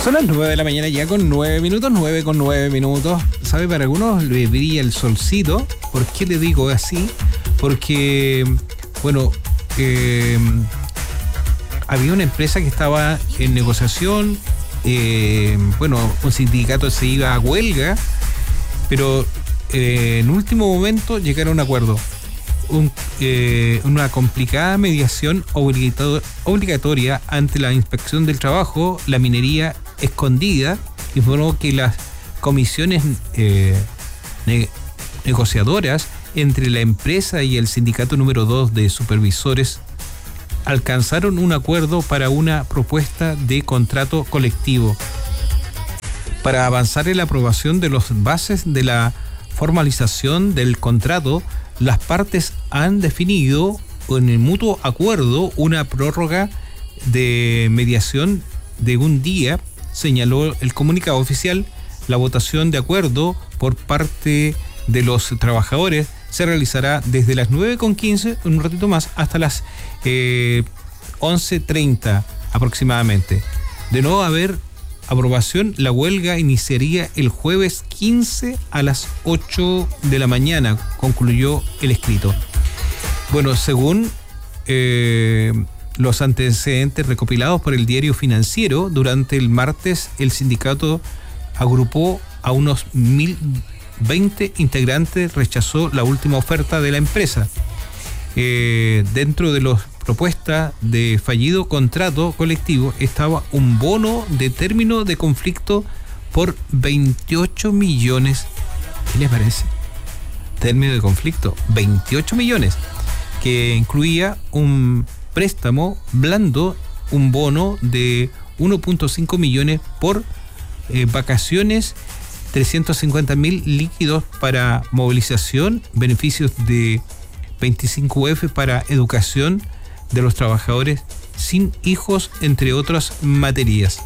Son las 9 de la mañana ya con 9 minutos, 9 con 9 minutos. ¿Sabe? Para algunos le brilla el solcito. ¿Por qué le digo así? Porque, bueno, había una empresa que estaba en negociación. Bueno, un sindicato se iba a huelga, pero en último momento llegaron a un acuerdo. Una complicada mediación obligatoria ante la inspección del trabajo, la minería escondida, informó que las comisiones negociadoras entre la empresa y el sindicato número 2 de supervisores alcanzaron un acuerdo para una propuesta de contrato colectivo. Para avanzar en la aprobación de las bases de la formalización del contrato, las partes han definido en el mutuo acuerdo una prórroga de mediación de un día, señaló el comunicado oficial. La votación de acuerdo por parte de los trabajadores se realizará desde las 9:15, un ratito más, hasta las 11:30 aproximadamente. De no haber aprobación, la huelga iniciaría el jueves 15 a las 8 de la mañana, concluyó el escrito. Bueno, según los antecedentes recopilados por el diario Financiero, durante el martes el sindicato agrupó a unos 1.020 integrantes, rechazó la última oferta de la empresa. Dentro de las propuestas de fallido contrato colectivo estaba un bono de término de conflicto por 28 millones. ¿Qué les parece? Término de conflicto, 28 millones, que incluía un préstamo blando, un bono de 1.5 millones por vacaciones, 350.000 líquidos para movilización, beneficios de 25F para educación de los trabajadores sin hijos, entre otras materias.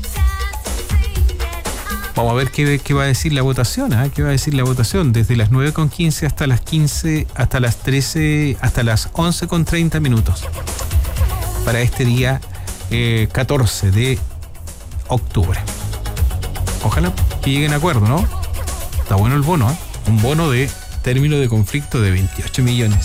Vamos a ver qué va a decir la votación, ¿eh? ¿Qué va a decir la votación? Desde las 9:15 hasta las 15, hasta las 13, hasta las 11:30 minutos. Para este día 14 de octubre. Ojalá que lleguen a acuerdo, ¿no? Está bueno el bono, ¿eh? Un bono de término de conflicto de 28 millones.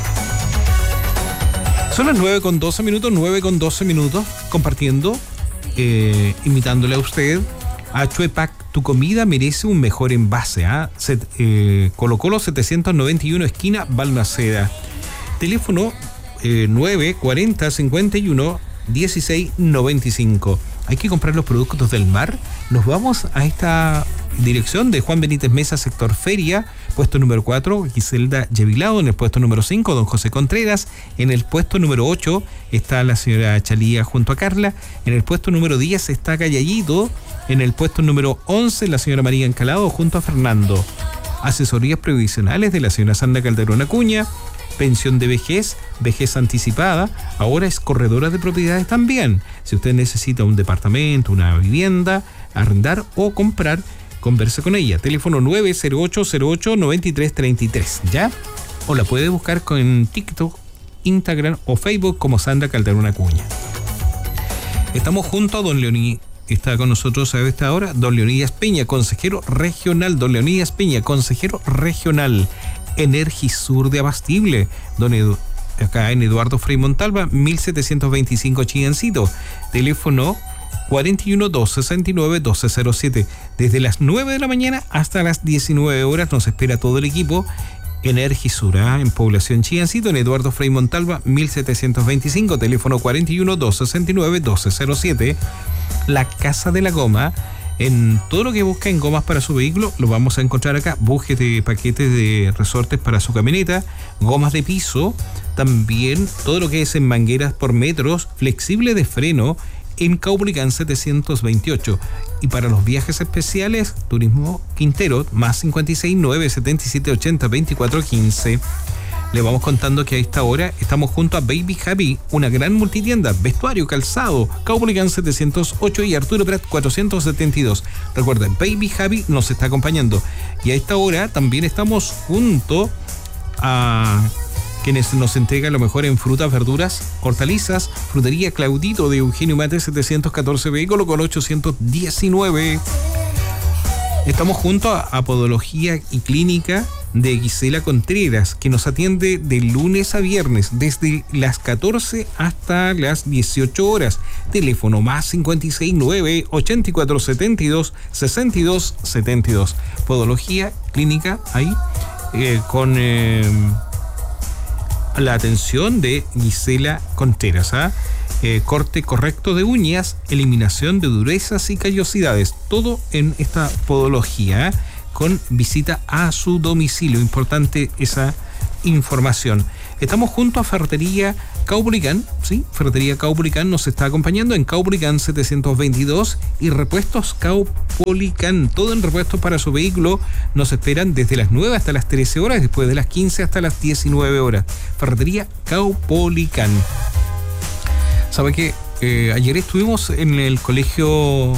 Son las 9:12 minutos, 9:12 minutos, compartiendo, invitándole a usted a Chuepac. Tu comida merece un mejor envase, ¿eh? Colo-Colo 791, esquina Balmaceda. Teléfono 940 51 16 95. Hay que comprar los productos del mar. Nos vamos a esta dirección de Juan Benítez Mesa, sector Feria, puesto número 4, Giselda Yevilado. En el puesto número 5, don José Contreras. En el puesto número 8 está la señora Chalía junto a Carla. En el puesto número 10 está Gallayito. En el puesto número 11, la señora María Encalado junto a Fernando. Asesorías previsionales de la señora Sandra Calderón Acuña. Pensión de vejez, vejez anticipada, ahora es corredora de propiedades también. Si usted necesita un departamento, una vivienda, arrendar o comprar, converse con ella. Teléfono 90808-9333, ¿ya? O la puede buscar con TikTok, Instagram o Facebook como Sandra Calderón Acuña. Estamos junto a don Leoní. Está con nosotros a esta hora don Leonidas Peña, consejero regional. Don Leonidas Peña, consejero regional. Energisur de Abastible, acá en Eduardo Frei Montalva, 1725 Chigancito. Teléfono 41-269-1207. Desde las 9 de la mañana hasta las 19 horas nos espera todo el equipo. Energisur, en población Chigancito, en Eduardo Frei Montalva, 1725. Teléfono 41-269-1207. La Casa de la Goma. En todo lo que busca en gomas para su vehículo, lo vamos a encontrar acá. Busque paquetes de resortes para su camioneta, gomas de piso, también todo lo que es en mangueras por metros, flexible de freno, en Caupolicán 728. Y para los viajes especiales, Turismo Quintero, más 56 9 77 80 24 15. Le vamos contando que a esta hora estamos junto a Baby Happy, una gran multitienda, vestuario, calzado, Caupolicán 708 y Arturo Prat 472. Recuerden, Baby Happy nos está acompañando. Y a esta hora también estamos junto a quienes nos entregan lo mejor en frutas, verduras, hortalizas. Frutería Claudito de Eugenio Mate 714B, Colo-Colo 819. Estamos junto a Podología y Clínica de Gisela Contreras, que nos atiende de lunes a viernes, desde las 14 hasta las 18 horas. Teléfono más 569 8472 6272. Podología Clínica ahí, con la atención de Gisela Contreras, corte correcto de uñas, eliminación de durezas y callosidades, todo en esta podología, con visita a su domicilio. Importante esa información. Estamos junto a Ferretería Caupolicán, ¿sí? Ferretería Caupolicán nos está acompañando en Caupolicán 722 y Repuestos Caupolicán, todo en repuestos para su vehículo. Nos esperan desde las 9 hasta las 13 horas, después de las 15 hasta las 19 horas. Ferretería Caupolicán. ¿Sabe qué? Ayer estuvimos en el Colegio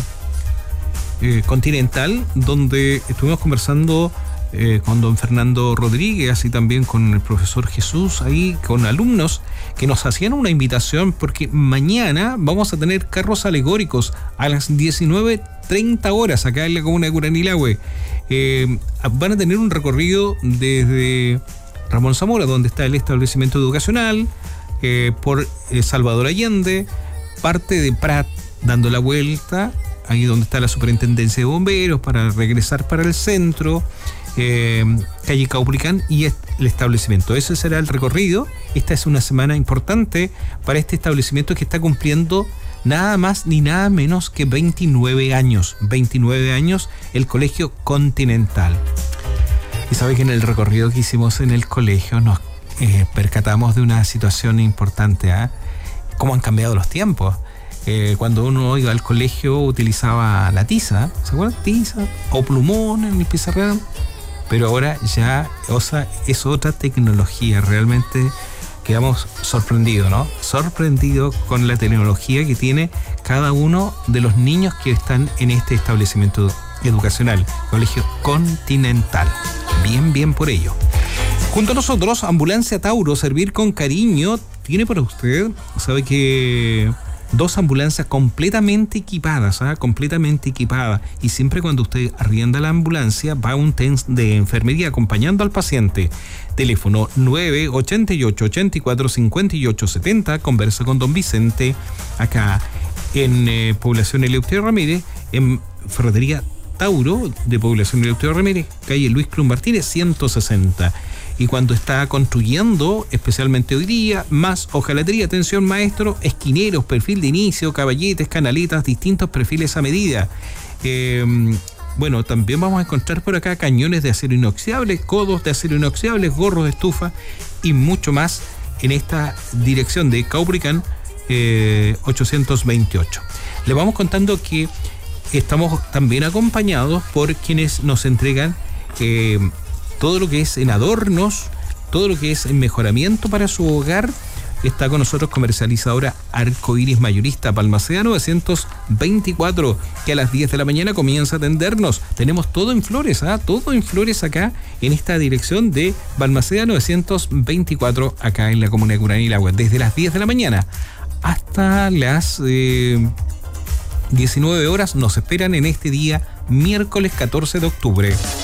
Continental, donde estuvimos conversando con don Fernando Rodríguez, así también con el profesor Jesús, ahí con alumnos que nos hacían una invitación, porque mañana vamos a tener carros alegóricos a las 19:30 horas acá en la comuna de Curanilahue. Van a tener un recorrido desde Ramón Zamora, donde está el establecimiento educacional, por Salvador Allende, parte de Prat, dando la vuelta ahí donde está la superintendencia de bomberos, para regresar para el centro, calle Caupolicán y el establecimiento. Ese será el recorrido. Esta es una semana importante para este establecimiento que está cumpliendo nada más ni nada menos que 29 años. 29 años el Colegio Continental. Y sabe que en el recorrido que hicimos en el colegio nos percatamos de una situación importante, cómo han cambiado los tiempos. Cuando uno iba al colegio utilizaba la tiza, ¿se acuerdan? Tiza o plumón en el pizarrón, pero ahora ya es otra tecnología. Realmente quedamos sorprendidos, ¿no? Sorprendidos con la tecnología que tiene cada uno de los niños que están en este establecimiento educacional, Colegio Continental. Bien por ello. Junto a nosotros, Ambulancia Tauro, servir con cariño, tiene para usted, sabe que 2 ambulancias completamente equipadas, completamente equipadas. Y siempre cuando usted arrienda la ambulancia, va un test de enfermería acompañando al paciente. Teléfono 988-84-58-70. Conversa con don Vicente, acá en Población Eleuterio Ramírez, en Ferretería Tauro de Población Eleuterio Ramírez, calle Luis Clun Martínez 160. Y cuando está construyendo, especialmente hoy día, más hojalatería, atención maestro, esquineros, perfil de inicio, caballetes, canaletas, distintos perfiles a medida. Bueno, también vamos a encontrar por acá cañones de acero inoxidable, codos de acero inoxidable, gorros de estufa y mucho más en esta dirección de Caupolicán 828. Le vamos contando que estamos también acompañados por quienes nos entregan todo lo que es en adornos, todo lo que es en mejoramiento para su hogar. Está con nosotros comercializadora Arcoiris Mayorista, Balmaceda 924, que a las 10 de la mañana comienza a atendernos. Tenemos todo en flores, todo en flores acá en esta dirección de Balmaceda 924, acá en la comuna de Curanilahue, desde las 10 de la mañana hasta las 19 horas. Nos esperan en este día, miércoles 14 de octubre.